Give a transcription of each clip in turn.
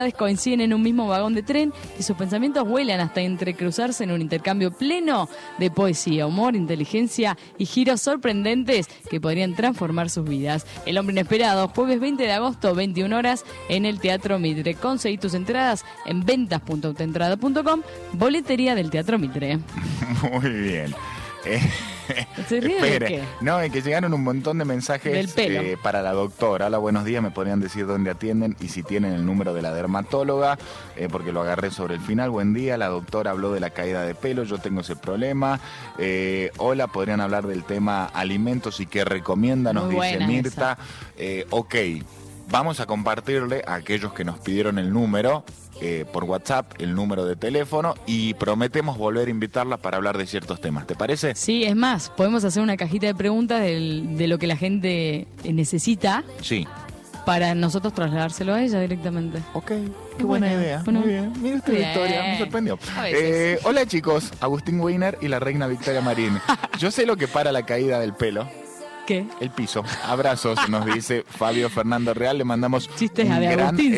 coinciden en un mismo vagón de tren y sus pensamientos vuelan hasta entrecruzarse en un intercambio pleno de poesía, humor, inteligencia y giros sorprendentes que podrían transformar sus vidas. El hombre inesperado, jueves 20 de agosto, 21 horas, en el Teatro Mitre. Conseguí tus entradas en ventas.autoentrada.com, boletería del Teatro Mitre. Muy bien. ¿Se ríe de qué? No, es que llegaron un montón de mensajes del pelo. Para la doctora. Hola, buenos días, me podrían decir dónde atienden y si tienen el número de la dermatóloga, porque lo agarré sobre el final. Buen día, la doctora habló de la caída de pelo, yo tengo ese problema. Hola, podrían hablar del tema alimentos y qué recomienda, nos dice Mirta. Ok, vamos a compartirle a aquellos que nos pidieron el número por WhatsApp, el número de teléfono, y prometemos volver a invitarla para hablar de ciertos temas. ¿Te parece? Sí, es más, podemos hacer una cajita de preguntas de lo que la gente necesita. Sí. Para nosotros trasladárselo a ella directamente. Ok, qué buena idea. Bueno, muy bien. Mira esta Victoria, me sorprendió. Hola chicos, Agustín Weiner y la reina Victoria Marín. Yo sé lo que para la caída del pelo. ¿Qué? El piso. Abrazos, nos dice Fabio Fernando Real. Le mandamos chistes un a de Agustín.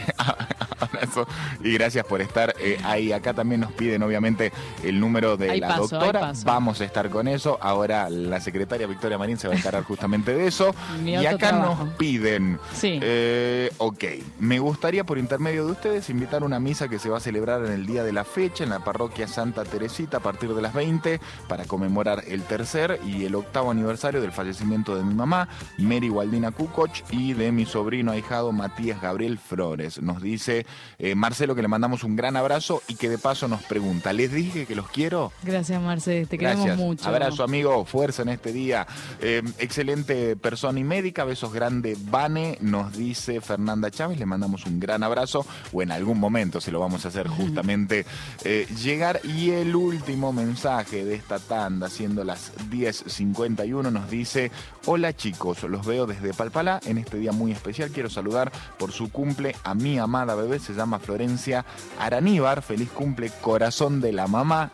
Abrazo y gracias por estar ahí. Acá también nos piden obviamente el número de la doctora. Vamos a estar con eso. Ahora la secretaria Victoria Marín se va a encargar justamente de eso. Y acá nos piden, sí. Ok, me gustaría por intermedio de ustedes invitar una misa que se va a celebrar en el día de la fecha en la parroquia Santa Teresita a partir de las 20 para conmemorar el tercer y el 8º aniversario del fallecimiento de mi mamá, Mary Waldina Kukoc, y de mi sobrino ahijado Matías Gabriel Flores. Nos dice Marcelo que le mandamos un gran abrazo y que de paso nos pregunta, ¿les dije que los quiero? Gracias, Marce, te queremos mucho. Abrazo, amigo, fuerza en este día. Excelente persona y médica, besos grandes, Vane, nos dice Fernanda Chávez, le mandamos un gran abrazo, o en algún momento se lo vamos a hacer justamente llegar. Y el último mensaje de esta tanda, siendo las 10:51, nos dice, hola chicos, los veo desde Palpalá en este día muy especial, quiero saludar por su cumple a mi amada bebé, se llama Florencia Araníbar, feliz cumple, corazón de la mamá.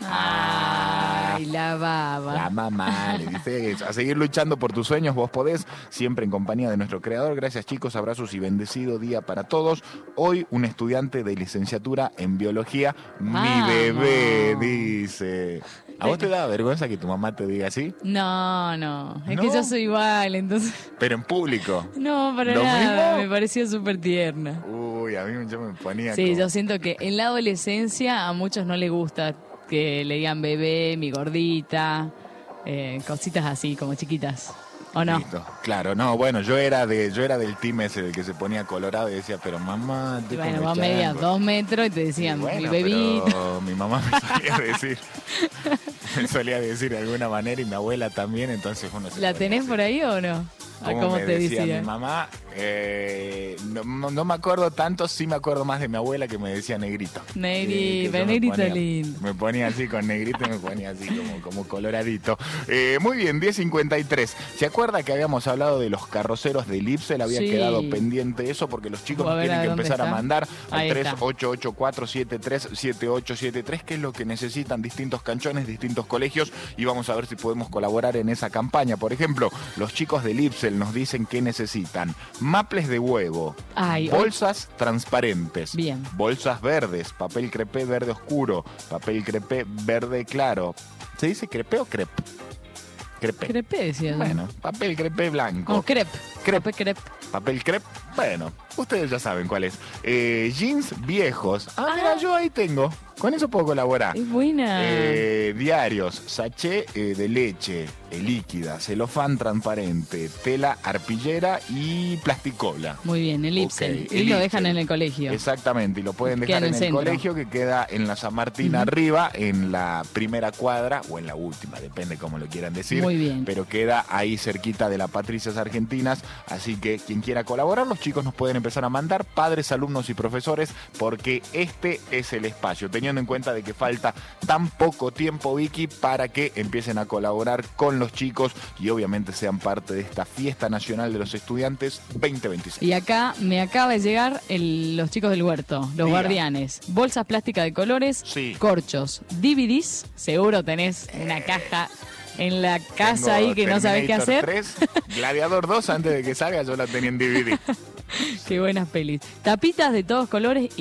Ay, la baba. La mamá, le dice, a seguir luchando por tus sueños, vos podés, siempre en compañía de nuestro creador. Gracias chicos, abrazos y bendecido día para todos. Hoy un estudiante de licenciatura en biología, mi bebé, dice. ¿A vos te da vergüenza que tu mamá te diga así? No, es que yo soy igual, entonces. Pero en público. No, para nada, me pareció súper tierna. Uy, a mí yo me ponía. Sí, yo siento que en la adolescencia a muchos no les gusta que le digan bebé, mi gordita, cositas así, como chiquitas. ¿O no? Listo. Claro, no, bueno, yo era del team ese del que se ponía colorado y decía, pero mamá... Bueno, vos medías 2 metros y te decían, bueno, mi bebito. Pero mi mamá me solía decir de alguna manera, y mi abuela también, entonces uno se... ¿La tenés por ahí o no? ¿Cómo te decía mi mamá? No me acuerdo tanto, sí me acuerdo más de mi abuela que me decía negrito. Negrito lindo. Me ponía así con negrito y me ponía así como coloradito. Muy bien, 10:53. ¿Se acuerda que habíamos hablado de los carroceros del IPSEL? Había quedado pendiente eso porque los chicos tienen que empezar a mandar al 3884737873, que es lo que necesitan distintos canchones, distintos colegios, y vamos a ver si podemos colaborar en esa campaña. Por ejemplo, los chicos del IPSEL nos dicen que necesitan maples de huevo, bolsas transparentes, bolsas verdes, papel crepé verde oscuro, papel crepé verde claro. ¿Se dice crepé o crepe? Crepe, decía. Bueno, papel crepé blanco. O crepe. Papel crepe. Bueno, ustedes ya saben cuál es. Jeans viejos. Mira, yo ahí tengo. Con eso puedo colaborar. Es buena. Diarios, sachet de leche líquida, celofán transparente, tela arpillera y plasticola. Muy bien, el IPSEL. Y lo dejan en el colegio. Exactamente, y lo pueden dejar en el colegio, que queda en la San Martín arriba, en la primera cuadra o en la última, depende cómo lo quieran decir. Muy bien. Pero queda ahí cerquita de la Patricias Argentinas, así que quien quiera colaborar, los chicos nos pueden empezar a mandar, padres, alumnos y profesores, porque este es el espacio, teniendo en cuenta de que falta tan poco tiempo, Vicky, para que empiecen a colaborar con los chicos y obviamente sean parte de esta fiesta nacional de los estudiantes 2026. Y acá me acaba de llegar los chicos del huerto, los guardianes. Bolsas plásticas de colores, corchos, DVDs, seguro tenés una caja en la casa ahí que no sabés qué hacer. 3, Gladiador 2, antes de que salga yo la tenía en DVD. Qué buenas pelis. Tapitas de todos colores y